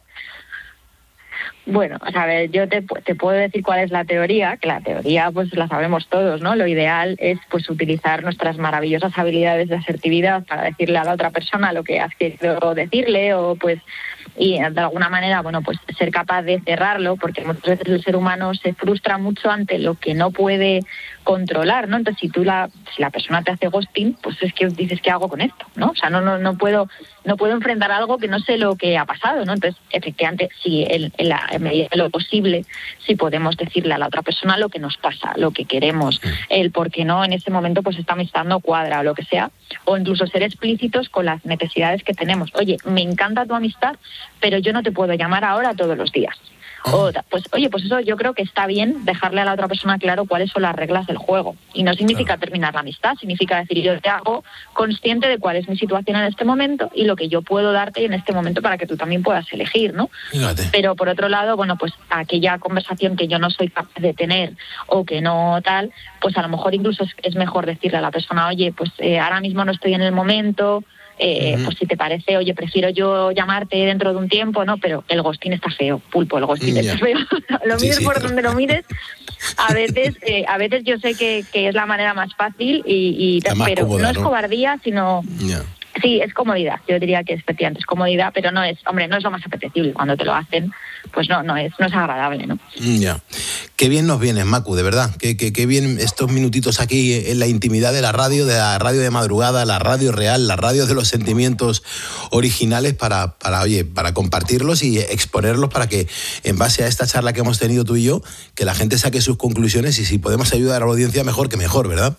Bueno, a ver, yo te, te puedo decir cuál es la teoría, que la teoría pues la sabemos todos, ¿no? Lo ideal es pues utilizar nuestras maravillosas habilidades de asertividad para decirle a la otra persona lo que has querido decirle o pues y de alguna manera, bueno, pues ser capaz de cerrarlo, porque muchas veces el ser humano se frustra mucho ante lo que no puede controlar, ¿no? Entonces, si tú la si la persona te hace ghosting, pues es que dices, ¿qué hago con esto? ¿No? O sea, no no no puedo no puedo enfrentar algo que no sé lo que ha pasado, ¿no? Entonces, efectivamente, si en, en la en medida de lo posible, si podemos decirle a la otra persona lo que nos pasa, lo que queremos, el por qué no en ese momento pues esta amistad no cuadra o lo que sea, o incluso ser explícitos con las necesidades que tenemos. Oye, me encanta tu amistad, pero yo no te puedo llamar ahora todos los días. O, pues oye, pues eso yo creo que está bien dejarle a la otra persona claro cuáles son las reglas del juego. Y no significa claro. terminar la amistad, significa decir yo te hago consciente de cuál es mi situación en este momento y lo que yo puedo darte en este momento para que tú también puedas elegir, ¿no? Fíjate. Pero por otro lado, bueno, pues aquella conversación que yo no soy capaz de tener o que no tal, pues a lo mejor incluso es, es mejor decirle a la persona, oye, pues eh, ahora mismo no estoy en el momento. Eh, uh-huh. Pues si te parece, oye, prefiero yo llamarte dentro de un tiempo, ¿no? Pero el ghosting está feo, pulpo, el ghosting yeah. está feo. Lo mires sí, sí. por donde lo mires. A veces, eh, a veces yo sé que, que es la manera más fácil, y, y pero cómoda, no es ¿no? cobardía, sino... Yeah. Sí, es comodidad. Yo diría que efectivamente es comodidad, pero no es, hombre, no es lo más apetecible. Cuando te lo hacen, pues no, no es, no es agradable, ¿no? Ya. Yeah. Qué bien nos vienes, Macu, de verdad. Qué, qué, qué bien estos minutitos aquí en la intimidad de la radio, de la radio de madrugada, la radio real, la radio de los sentimientos originales para, para, oye, para compartirlos y exponerlos para que, en base a esta charla que hemos tenido tú y yo, que la gente saque sus conclusiones y si podemos ayudar a la audiencia, mejor que mejor, ¿verdad?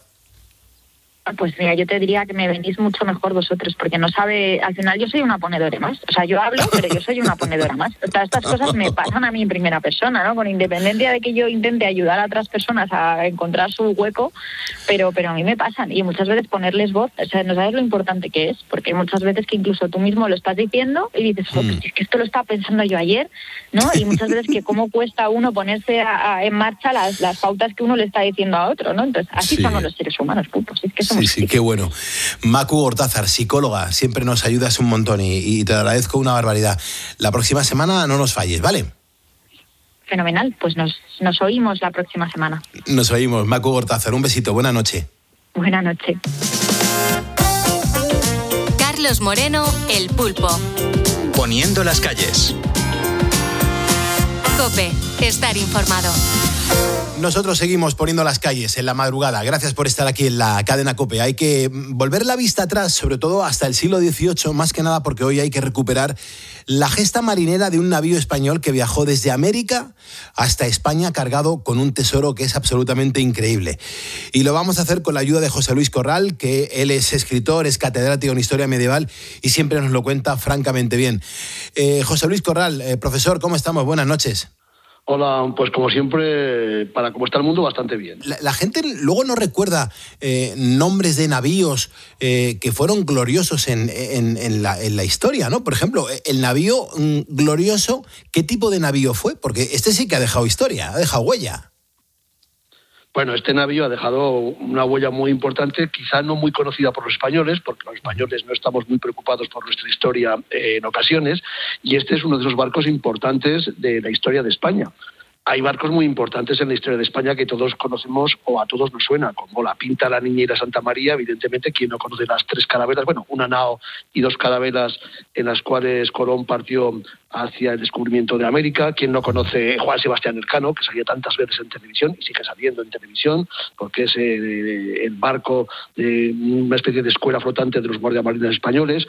Pues mira, yo te diría que me venís mucho mejor vosotros, porque no sabe, al final yo soy una ponedora más. O sea, yo hablo, pero yo soy una ponedora más. O sea, estas cosas me pasan a mí en primera persona, ¿no? Con independencia de que yo intente ayudar a otras personas a encontrar su hueco, pero pero a mí me pasan. Y muchas veces ponerles voz, o sea, no sabes lo importante que es, porque hay muchas veces que incluso tú mismo lo estás diciendo y dices, oh, pues es que esto lo estaba pensando yo ayer, ¿no? Y muchas veces que cómo cuesta a uno ponerse a, a, en marcha las, las pautas que uno le está diciendo a otro, ¿no? Entonces, así sí. somos los seres humanos, pulpos. Es que somos Sí, sí, qué bueno. Macu Gortázar, psicóloga, siempre nos ayudas un montón y, y te agradezco una barbaridad. La próxima semana no nos falles, ¿vale? Fenomenal, pues nos, nos oímos la próxima semana. Nos oímos, Macu Gortázar, un besito, buena noche. Buena noche. Carlos Moreno, El Pulpo. Poniendo las calles. COPE, estar informado. Nosotros seguimos poniendo las calles en la madrugada. Gracias por estar aquí en la cadena COPE. Hay que volver la vista atrás, sobre todo hasta el siglo dieciocho, más que nada porque hoy hay que recuperar la gesta marinera de un navío español que viajó desde América hasta España cargado con un tesoro que es absolutamente increíble. Y lo vamos a hacer con la ayuda de José Luis Corral, que él es escritor, es catedrático en Historia Medieval y siempre nos lo cuenta francamente bien. Eh, José Luis Corral, eh, profesor, ¿cómo estamos? Buenas noches. Hola, pues como siempre, para cómo está el mundo, bastante bien. La, la gente luego no recuerda eh, nombres de navíos eh, que fueron gloriosos en, en, en, la, en la historia, ¿no? Por ejemplo, el navío mm, glorioso, ¿qué tipo de navío fue? Porque este sí que ha dejado historia, ha dejado huella. Bueno, este navío ha dejado una huella muy importante, quizá no muy conocida por los españoles, porque los españoles no estamos muy preocupados por nuestra historia eh, en ocasiones, y este es uno de esos barcos importantes de la historia de España. hay barcos muy importantes en la historia de España que todos conocemos o a todos nos suena, como la Pinta, la Niña y la Santa María. Evidentemente, quien no conoce las tres carabelas, bueno, una nao y dos carabelas en las cuales Colón partió hacia el descubrimiento de América. Quien no conoce Juan Sebastián Elcano, que salía tantas veces en televisión y sigue saliendo en televisión, porque es eh, el barco de una especie de escuela flotante de los guardiamarines españoles.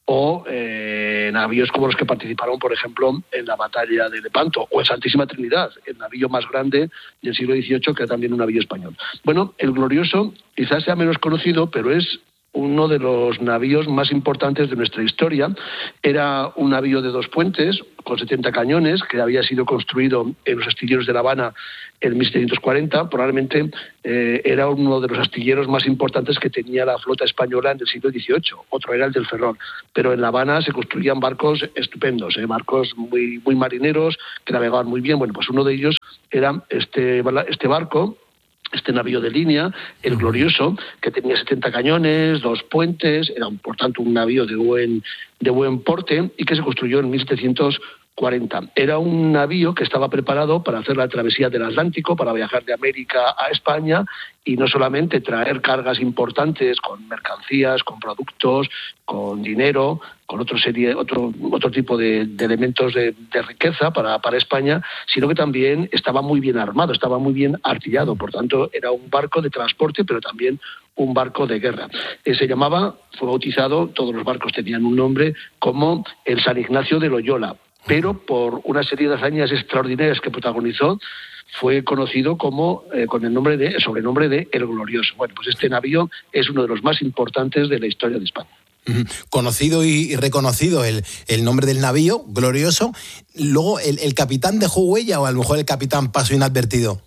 O eh, navíos como los que participaron, por ejemplo, en la batalla de Lepanto, o en Santísima Trinidad, el navío más grande del siglo dieciocho, que era también un navío español. Bueno, el Glorioso quizás sea menos conocido, pero es uno de los navíos más importantes de nuestra historia. Era un navío de dos puentes, con setenta cañones, que había sido construido en los astilleros de La Habana en mil setecientos cuarenta. Probablemente eh, era uno de los astilleros más importantes que tenía la flota española en el siglo dieciocho. Otro era el del Ferrol. Pero en La Habana se construían barcos estupendos, eh, barcos muy, muy marineros, que navegaban muy bien. Bueno, pues uno de ellos era este, este barco, este navío de línea, el Glorioso, que tenía setenta cañones, dos puentes, era por tanto un navío de buen, de buen porte y que se construyó en mil setecientos cuarenta. Era un navío que estaba preparado para hacer la travesía del Atlántico, para viajar de América a España y no solamente traer cargas importantes con mercancías, con productos, con dinero, con otra serie, otro, otro tipo de, de elementos de, de riqueza para, para España, sino que también estaba muy bien armado, estaba muy bien artillado. Por tanto, era un barco de transporte, pero también un barco de guerra. Eh, se llamaba, fue bautizado, todos los barcos tenían un nombre, como el San Ignacio de Loyola, pero por una serie de hazañas extraordinarias que protagonizó, fue conocido como eh, con el nombre de, el sobrenombre de El Glorioso. Bueno, pues este navío es uno de los más importantes de la historia de España. Conocido y reconocido el, el nombre del navío, Glorioso. Luego, ¿el, el capitán dejó huella o a lo mejor el capitán pasó inadvertido?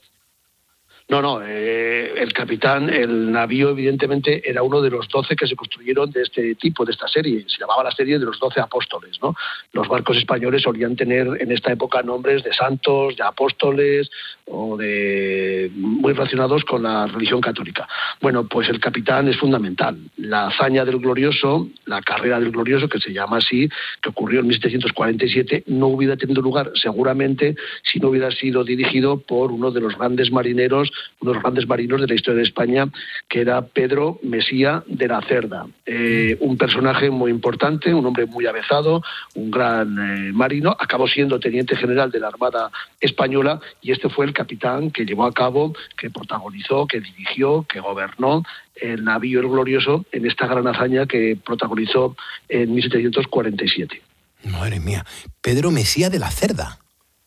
No, no, eh, el capitán, el navío evidentemente era uno de los doce que se construyeron de este tipo, de esta serie. Se llamaba la serie de los doce apóstoles, ¿no? Los barcos españoles solían tener en esta época nombres de santos, de apóstoles o de muy relacionados con la religión católica. Bueno, pues el capitán es fundamental. La hazaña del Glorioso, la carrera del Glorioso, que se llama así, que ocurrió en mil setecientos cuarenta y siete, no hubiera tenido lugar seguramente si no hubiera sido dirigido por uno de los grandes marineros, uno de los grandes marinos de la historia de España, que era Pedro Mesía de la Cerda. Eh, un personaje muy importante, un hombre muy avezado, un gran eh, marino, acabó siendo teniente general de la Armada Española y este fue el capitán que llevó a cabo, que protagonizó, que dirigió, que gobernó el navío El Glorioso en esta gran hazaña que protagonizó en mil setecientos cuarenta y siete. Madre mía, Pedro Mesía de la Cerda.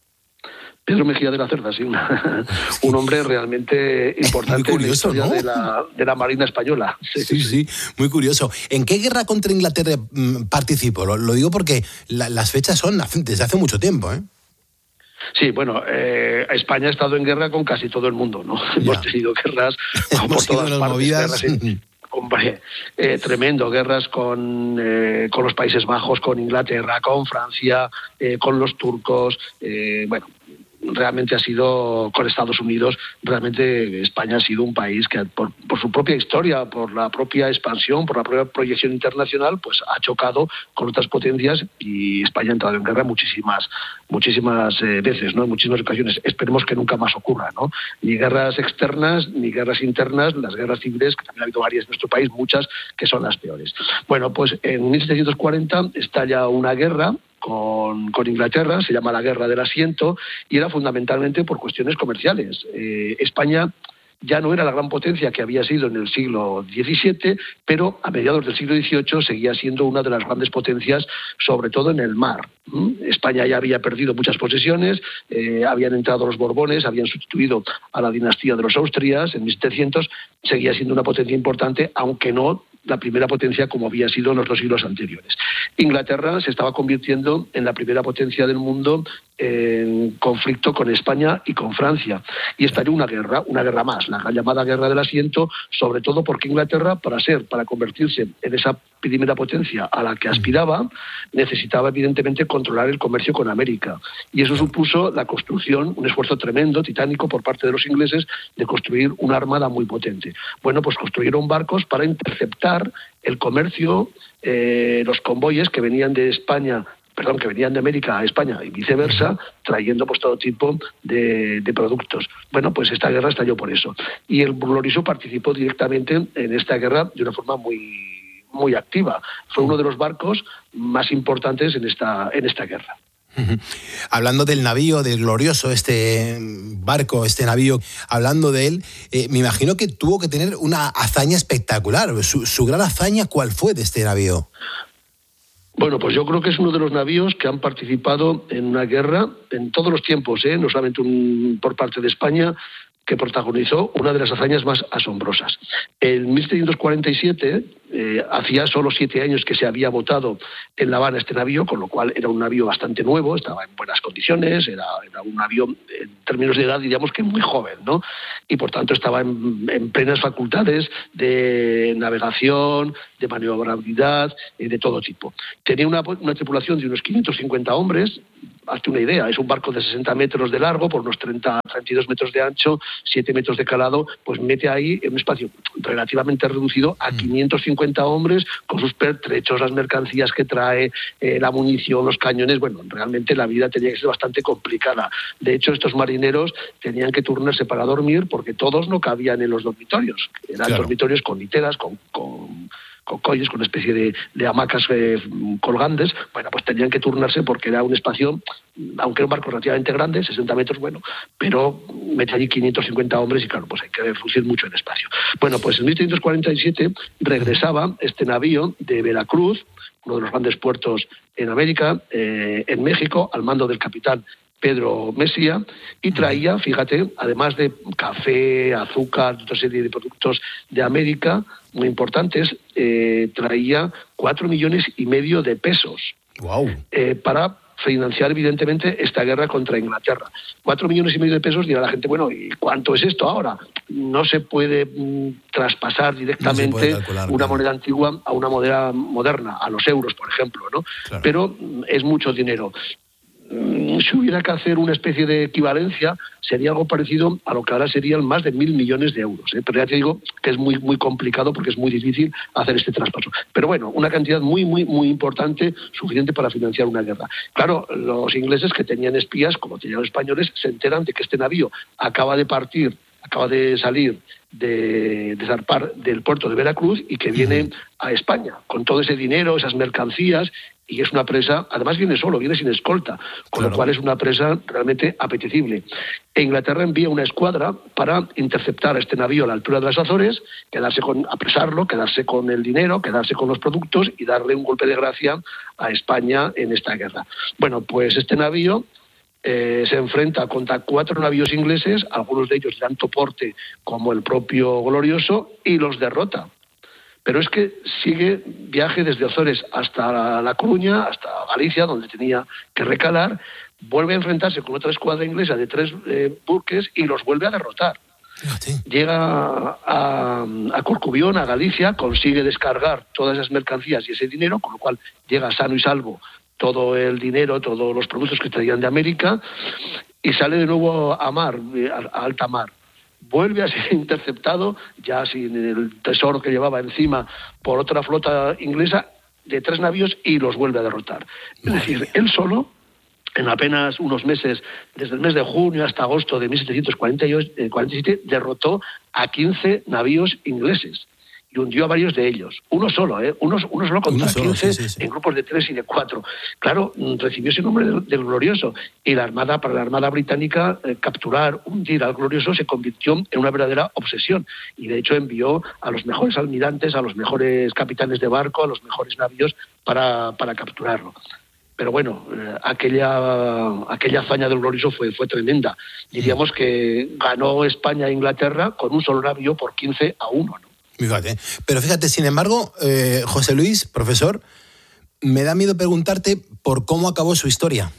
Pedro Mejía de la Cerda, sí, una, un hombre realmente importante curioso, en la historia, ¿no?, de, la, de la Marina Española. Sí, sí, sí, muy curioso. ¿En qué guerra contra Inglaterra participó? Lo, lo digo porque la, las fechas son desde hace mucho tiempo, ¿eh? Sí, bueno, eh, España ha estado en guerra con casi todo el mundo, ¿no? Ya. Hemos tenido guerras por todas partes. Guerras, sí. Hombre, eh, tremendo, guerras con, eh, con los Países Bajos, con Inglaterra, con Francia, eh, con los turcos, eh, bueno, realmente ha sido con Estados Unidos, realmente España ha sido un país que por, por su propia historia, por la propia expansión, por la propia proyección internacional, pues ha chocado con otras potencias y España ha entrado en guerra muchísimas muchísimas eh, veces, ¿no? En muchísimas ocasiones. Esperemos que nunca más ocurra, ¿no? Ni guerras externas, ni guerras internas, las guerras civiles, que también ha habido varias en nuestro país, muchas que son las peores. Bueno, pues en mil setecientos cuarenta estalla una guerra Con, con Inglaterra, se llama la Guerra del Asiento, y era fundamentalmente por cuestiones comerciales. Eh, España ya no era la gran potencia que había sido en el siglo diecisiete, pero a mediados del siglo dieciocho seguía siendo una de las grandes potencias, sobre todo en el mar. ¿Mm? España ya había perdido muchas posesiones, eh, habían entrado los Borbones, habían sustituido a la dinastía de los Austrias en mil setecientos, seguía siendo una potencia importante, aunque no la primera potencia como había sido en los dos siglos anteriores. Inglaterra se estaba convirtiendo en la primera potencia del mundo en conflicto con España y con Francia. Y estalló una guerra, una guerra más, la llamada Guerra del Asiento, sobre todo porque Inglaterra, para ser, para convertirse en esa primera potencia a la que aspiraba, necesitaba evidentemente controlar el comercio con América. Y eso supuso la construcción, un esfuerzo tremendo, titánico, por parte de los ingleses, de construir una armada muy potente. Bueno, pues construyeron barcos para interceptar el comercio, eh, los convoyes que venían de España perdón, que venían de América a España y viceversa, trayendo pues todo tipo de, de productos. Bueno, pues esta guerra estalló por eso. Y el Glorioso participó directamente en esta guerra de una forma muy, muy activa. Fue uno de los barcos más importantes en esta, en esta guerra. Hablando del navío, del Glorioso, este barco, este navío, hablando de él, eh, me imagino que tuvo que tener una hazaña espectacular. Su, su gran hazaña, ¿cuál fue de este navío? Bueno, pues yo creo que es uno de los navíos que han participado en una guerra en todos los tiempos, ¿eh? No solamente un, por parte de España, que protagonizó una de las hazañas más asombrosas. En mil setecientos cuarenta y siete, eh, hacía solo siete años que se había botado en La Habana este navío, con lo cual era un navío bastante nuevo, estaba en buenas condiciones, era, era un navío, en términos de edad, diríamos que muy joven, ¿no? Y por tanto estaba en, en plenas facultades de navegación, de maniobrabilidad, eh, de todo tipo. Tenía una, una tripulación de unos quinientos cincuenta hombres. Hazte una idea, es un barco de sesenta metros de largo por unos treinta, treinta y dos metros de ancho, siete metros de calado, pues mete ahí en un espacio relativamente reducido a quinientos cincuenta hombres con sus pertrechos, las mercancías que trae, eh, la munición, los cañones. Bueno, realmente la vida tenía que ser bastante complicada. De hecho, estos marineros tenían que turnarse para dormir porque todos no cabían en los dormitorios. Eran claro. dormitorios con literas, con... con con colles, con una especie de, de hamacas eh, colgantes. Bueno, pues tenían que turnarse porque era un espacio, aunque era un barco relativamente grande, sesenta metros, bueno, pero mete allí quinientos cincuenta hombres y claro, pues hay que reducir mucho el espacio. Bueno, pues en mil setecientos cuarenta y siete regresaba este navío de Veracruz, uno de los grandes puertos en América, eh, en México, al mando del capitán Pedro Mesía, y traía, fíjate, además de café, azúcar, otra serie de productos de América muy importantes, eh, traía cuatro millones y medio de pesos. Wow. Eh, para financiar, evidentemente, esta guerra contra Inglaterra. Cuatro millones y medio de pesos, dirá la gente, bueno, ¿y cuánto es esto ahora? No se puede mm, traspasar directamente no puede calcular, una claro. moneda antigua a una moneda moderna, a los euros, por ejemplo, ¿no? Claro. Pero mm, es mucho dinero. Si hubiera que hacer una especie de equivalencia, sería algo parecido a lo que ahora serían más de mil millones de euros, ¿eh? Pero ya te digo que es muy muy complicado porque es muy difícil hacer este traspaso. Pero bueno, una cantidad muy muy muy importante, suficiente para financiar una guerra. Claro, los ingleses, que tenían espías, como tenían los españoles, se enteran de que este navío acaba de partir, acaba de salir de, de zarpar del puerto de Veracruz y que viene a España con todo ese dinero, esas mercancías. Y es una presa, además viene solo, viene sin escolta, con claro. lo cual es una presa realmente apetecible. E Inglaterra envía una escuadra para interceptar a este navío a la altura de las Azores, quedarse con, apresarlo, quedarse con el dinero, quedarse con los productos y darle un golpe de gracia a España en esta guerra. Bueno, pues este navío eh, se enfrenta contra cuatro navíos ingleses, algunos de ellos de tanto porte como el propio Glorioso, y los derrota. Pero es que sigue viaje desde Azores hasta La Coruña, hasta Galicia, donde tenía que recalar, vuelve a enfrentarse con otra escuadra inglesa de tres eh, buques y los vuelve a derrotar. Sí. Llega a, a Corcubión, a Galicia, consigue descargar todas esas mercancías y ese dinero, con lo cual llega sano y salvo todo el dinero, todos los productos que traían de América, y sale de nuevo a mar, a, a alta mar. Vuelve a ser interceptado, ya sin el tesoro que llevaba encima, por otra flota inglesa de tres navíos y los vuelve a derrotar. Es decir, él solo, en apenas unos meses, desde el mes de junio hasta agosto de mil setecientos cuarenta y siete, derrotó a quince navíos ingleses y hundió a varios de ellos. Uno solo, ¿eh? Uno, uno solo contra uno solo, quince, sí, sí, sí. En grupos de tres y de cuatro. Claro, recibió ese nombre del, del Glorioso. Y la armada, para la Armada Británica, eh, capturar, hundir al Glorioso se convirtió en una verdadera obsesión. Y de hecho envió a los mejores almirantes, a los mejores capitanes de barco, a los mejores navíos para, para capturarlo. Pero bueno, eh, aquella aquella hazaña del Glorioso fue, fue tremenda. Diríamos que ganó España e Inglaterra con un solo navío por quince a uno, ¿no? Fíjate. Pero fíjate, sin embargo, eh, José Luis, profesor, me da miedo preguntarte por cómo acabó su historia.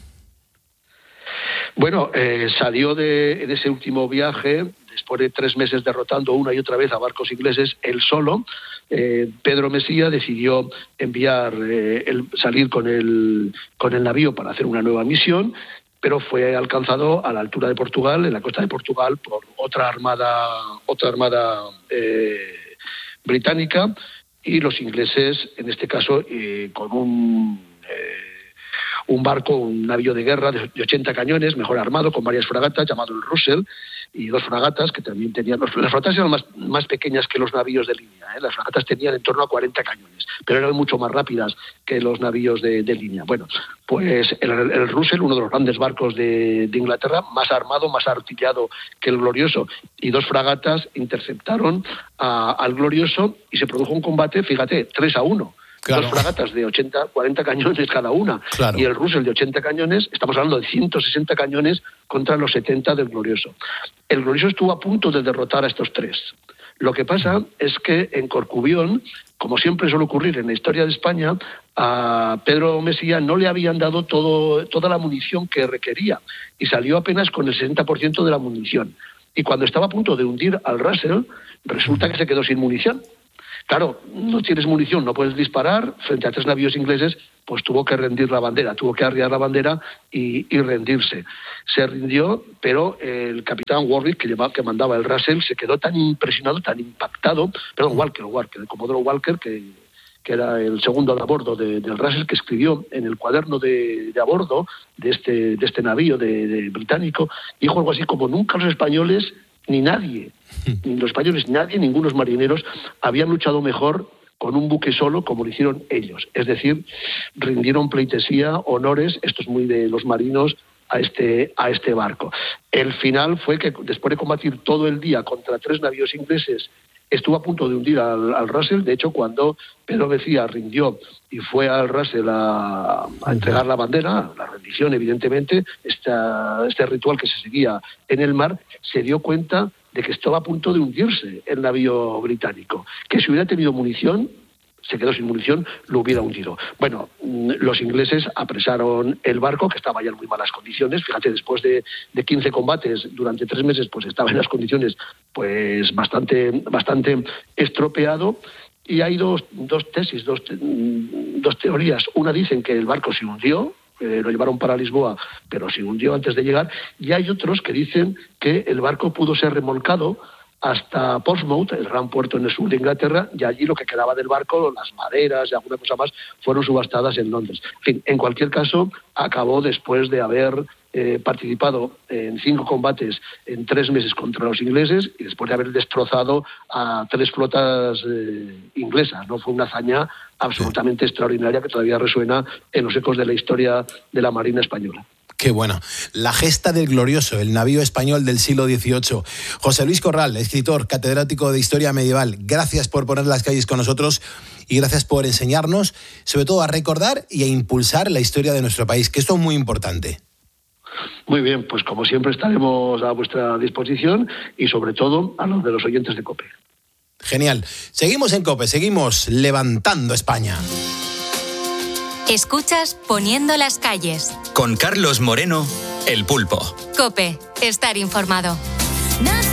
Bueno, eh, salió de, de ese último viaje, después de tres meses derrotando una y otra vez a barcos ingleses, él solo. Eh, Pedro Mesía decidió enviar, eh, el, salir con el, con el navío para hacer una nueva misión, pero fue alcanzado a la altura de Portugal, en la costa de Portugal, por otra armada, otra armada eh, británica, y los ingleses, en este caso, eh, con un, eh, un barco, un navío de guerra de ochenta cañones, mejor armado, con varias fragatas, llamado el Russell, y dos fragatas que también tenían... Las fragatas eran más, más pequeñas que los navíos de línea, ¿eh? Las fragatas tenían en torno a cuarenta cañones, pero eran mucho más rápidas que los navíos de, de línea. Bueno, pues el, el Russell, uno de los grandes barcos de, de Inglaterra, más armado, más artillado que el Glorioso, y dos fragatas interceptaron a, al Glorioso y se produjo un combate, fíjate, tres a uno. Claro. Dos fragatas de ochenta, cuarenta cañones cada una, claro. Y el Russell de ochenta cañones, estamos hablando de ciento sesenta cañones contra los setenta del Glorioso. El Glorioso estuvo a punto de derrotar a estos tres. Lo que pasa es que en Corcubión, como siempre suele ocurrir en la historia de España, a Pedro Mesía no le habían dado todo, toda la munición que requería y salió apenas con el sesenta por ciento de la munición. Y cuando estaba a punto de hundir al Russell, resulta que se quedó sin munición. Claro, no tienes munición, no puedes disparar, frente a tres navíos ingleses, pues tuvo que rendir la bandera, tuvo que arriar la bandera y, y rendirse. Se rindió, pero el capitán Warwick, que, llevaba, que mandaba el Russell, se quedó tan impresionado, tan impactado, perdón, Walker, Walker el comodoro Walker, que, que era el segundo de a bordo de, del Russell, que escribió en el cuaderno de, de a bordo de este, de este navío de, de británico, dijo algo así como: nunca los españoles, ni nadie, ni los españoles, nadie, ningunos marineros habían luchado mejor con un buque solo como lo hicieron ellos. Es decir, rindieron pleitesía, honores, esto es muy de los marinos, a este, a este barco. El final fue que después de combatir todo el día contra tres navíos ingleses, estuvo a punto de hundir al, al Russell. De hecho, cuando Pedro Mejía rindió y fue al Russell a, a entregar la bandera, la rendición, evidentemente, esta, este ritual que se seguía en el mar, se dio cuenta de que estaba a punto de hundirse el navío británico, que si hubiera tenido munición, se quedó sin munición, lo hubiera hundido. Bueno, los ingleses apresaron el barco, que estaba ya en muy malas condiciones. Fíjate, después de, de quince combates durante tres meses, pues estaba en las condiciones pues bastante, bastante estropeado. Y hay dos, dos tesis, dos, dos teorías. Una dicen que el barco se hundió, eh, lo llevaron para Lisboa, pero se hundió antes de llegar. Y hay otros que dicen que el barco pudo ser remolcado hasta Portsmouth, el gran puerto en el sur de Inglaterra, y allí lo que quedaba del barco, las maderas y alguna cosa más, fueron subastadas en Londres. En fin, en cualquier caso, acabó después de haber eh, participado en cinco combates en tres meses contra los ingleses y después de haber destrozado a tres flotas eh, inglesas, ¿no? Fue una hazaña absolutamente extraordinaria que todavía resuena en los ecos de la historia de la Marina española. Qué bueno. La gesta del Glorioso, el navío español del siglo dieciocho. José Luis Corral, escritor, catedrático de Historia Medieval, gracias por poner las calles con nosotros y gracias por enseñarnos, sobre todo a recordar y a impulsar la historia de nuestro país, que esto es muy importante. Muy bien, pues como siempre estaremos a vuestra disposición y sobre todo a los de los oyentes de COPE. Genial. Seguimos en COPE, seguimos levantando España. Escuchas Poniendo las calles. Con Carlos Moreno, El Pulpo. COPE, estar informado.